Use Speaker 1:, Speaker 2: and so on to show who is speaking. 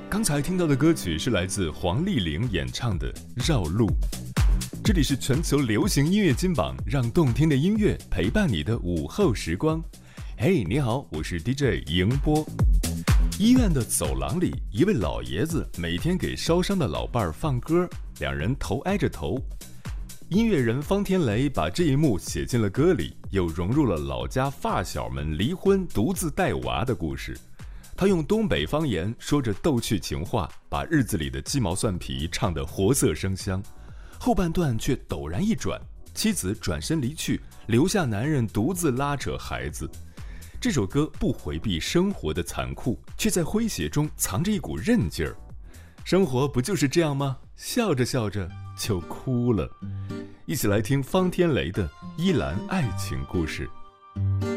Speaker 1: 刚才听到的歌曲是来自黄丽玲演唱的《绕路》。这里是全球流行音乐金榜，让动听的音乐陪伴你的午后时光。嘿，你好，我是 DJ 迎波。医院的走廊里，一位老爷子每天给烧伤的老伴儿放歌，两人头挨着头。音乐人方天雷把这一幕写进了歌里，又融入了老家发小们离婚独自带娃的故事。他用东北方言说着逗趣情话，把日子里的鸡毛蒜皮唱得活色生香。后半段却陡然一转，妻子转身离去，留下男人独自拉扯孩子。这首歌不回避生活的残酷，却在诙谐中藏着一股韧劲儿。生活不就是这样吗？笑着笑着就哭了。一起来听方天雷的《依兰爱情故事》。